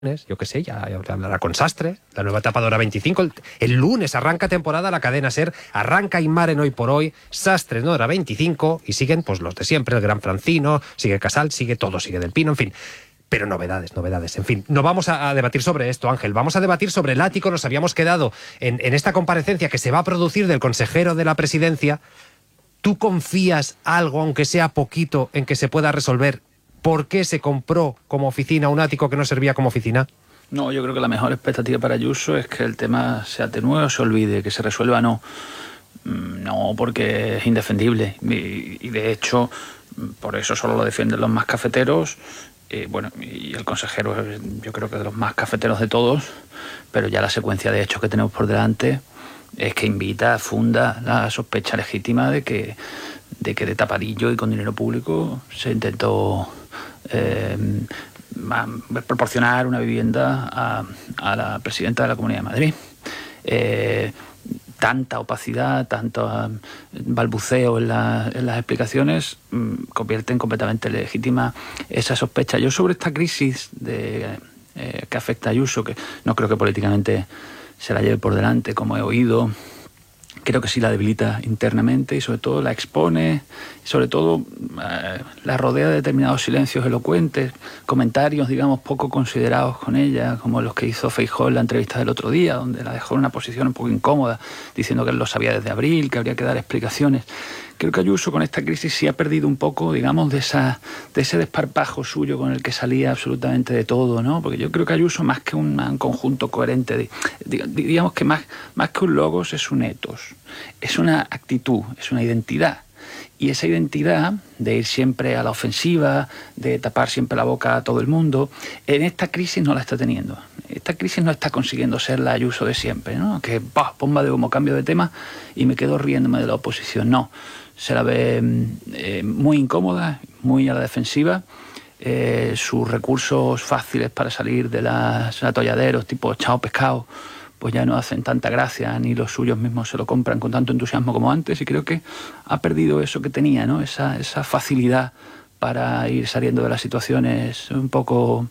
yo qué sé, ya hablará con Sastre, la nueva etapa de Hora 25. El lunes arranca temporada la cadena SER, arranca Aymar en Hoy por Hoy, Sastre en Hora 25 y siguen pues los de siempre, el Gran Francino, sigue Casal, sigue todo, sigue Del Pino, en fin. Pero novedades, en fin. No vamos a debatir sobre esto, Ángel, vamos a debatir sobre el ático. Nos habíamos quedado en esta comparecencia que se va a producir del consejero de la presidencia. ¿Tú confías algo, aunque sea poquito, en que se pueda resolver? ¿Por qué se compró como oficina un ático que no servía como oficina? No, yo creo que la mejor expectativa para Ayuso es que el tema se atenúe o se olvide, que se resuelva no. No, porque es indefendible. Y de hecho, por eso solo lo defienden los más cafeteros. Y el consejero yo creo que de los más cafeteros de todos, pero ya la secuencia de hechos que tenemos por delante es que funda la sospecha legítima de que de tapadillo y con dinero público se intentó proporcionar una vivienda a la presidenta de la Comunidad de Madrid. Tanta opacidad, tanto balbuceo en las explicaciones convierten completamente legítima esa sospecha. Yo sobre esta crisis que afecta a Ayuso, que no creo que políticamente se la lleve por delante, como he oído, creo que sí la debilita internamente y sobre todo la expone, sobre todo la rodea de determinados silencios elocuentes, comentarios, digamos, poco considerados con ella, como los que hizo Feijóo en la entrevista del otro día, donde la dejó en una posición un poco incómoda, diciendo que él lo sabía desde abril, que habría que dar explicaciones. Creo que Ayuso con esta crisis sí ha perdido un poco, digamos, de ese desparpajo suyo con el que salía absolutamente de todo, ¿no? Porque yo creo que Ayuso, más que un conjunto coherente, digamos que más que un logos, es un ethos, es una actitud, es una identidad. Y esa identidad de ir siempre a la ofensiva, de tapar siempre la boca a todo el mundo, en esta crisis no la está teniendo. Esta crisis no está consiguiendo ser la Ayuso de siempre, ¿no? Que bomba de humo, cambio de tema y me quedo riéndome de la oposición. No, se la ve muy incómoda, muy a la defensiva. Sus recursos fáciles para salir de los atolladeros, tipo chao pescado, pues ya no hacen tanta gracia, ni los suyos mismos se lo compran con tanto entusiasmo como antes, y creo que ha perdido eso que tenía, ¿no? Esa facilidad para ir saliendo de las situaciones un poco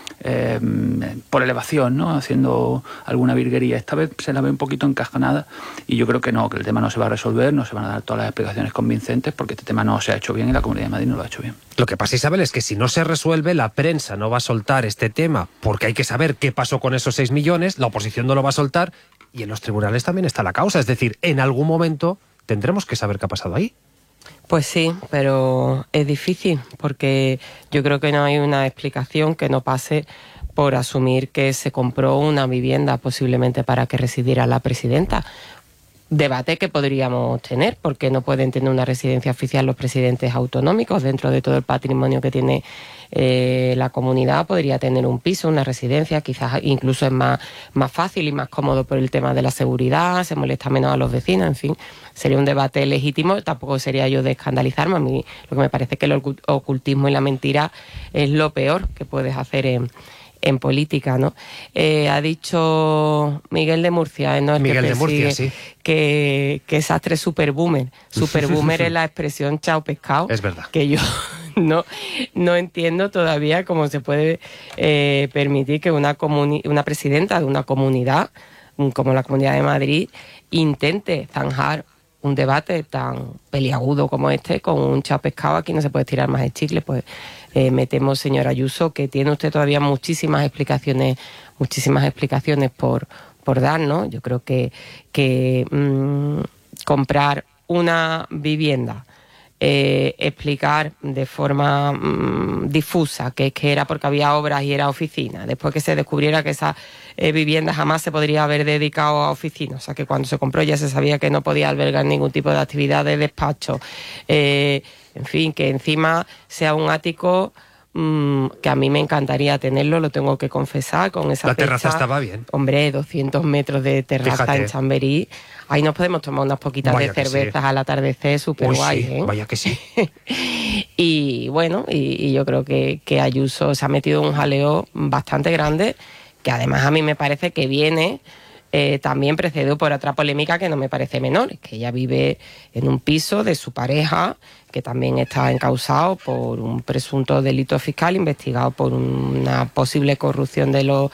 por elevación, ¿no? Haciendo alguna virguería. Esta vez se la ve un poquito encajonada y yo creo que no, que el tema no se va a resolver, no se van a dar todas las explicaciones convincentes porque este tema no se ha hecho bien y la Comunidad de Madrid no lo ha hecho bien. Lo que pasa, Isabel, es que si no se resuelve, la prensa no va a soltar este tema porque hay que saber qué pasó con esos 6 millones, la oposición no lo va a soltar y en los tribunales también está la causa. Es decir, en algún momento tendremos que saber qué ha pasado ahí. Pues sí, pero es difícil porque yo creo que no hay una explicación que no pase por asumir que se compró una vivienda posiblemente para que residiera la presidenta. Debate que podríamos tener, porque no pueden tener una residencia oficial los presidentes autonómicos. Dentro de todo el patrimonio que tiene la comunidad podría tener un piso, una residencia, quizás incluso es más fácil y más cómodo por el tema de la seguridad, se molesta menos a los vecinos, en fin, sería un debate legítimo. Tampoco sería yo de escandalizarme. A mí lo que me parece es que el ocultismo y la mentira es lo peor que puedes hacer en política, ¿no? Ha dicho Miguel de Murcia, ¿no? Miguel de Murcia, sí. Que Sastre es superboomer. Superboomer es la expresión chao pescado. Es verdad. Que yo no entiendo todavía cómo se puede permitir que una presidenta de una comunidad como la Comunidad de Madrid intente zanjar un debate tan peliagudo como este con un chao pescado. Aquí no se puede tirar más el chicle. Pues me temo, señora Ayuso, que tiene usted todavía muchísimas explicaciones por dar, ¿no? Yo creo que comprar una vivienda, explicar de forma difusa que era porque había obras y era oficina, después que se descubriera que esa vivienda jamás se podría haber dedicado a oficina, o sea que cuando se compró ya se sabía que no podía albergar ningún tipo de actividad de despacho, en fin, que encima sea un ático que a mí me encantaría tenerlo, lo tengo que confesar, con esa La terraza fecha. estaba bien. Hombre, 200 metros de terraza. Fíjate. En Chamberí. Ahí nos podemos tomar unas poquitas de cervezas sí. Al atardecer, súper guay, sí, vaya que sí. Y bueno, y yo creo que Ayuso se ha metido en un jaleo bastante grande, que además a mí me parece que viene también precedido por otra polémica que no me parece menor, es que ella vive en un piso de su pareja, que también está encausado por un presunto delito fiscal, investigado por una posible corrupción de los